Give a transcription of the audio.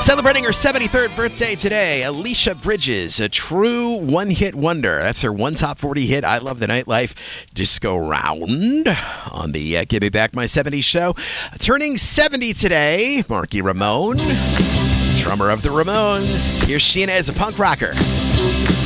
Celebrating her 73rd birthday today, Alicia Bridges, a true one-hit wonder. That's her one top 40 hit, I Love the Nightlife Disco Round, on the Give Me Back My 70s show. Turning 70 today, Marky Ramone, drummer of the Ramones. Here's Sheena as a punk rocker.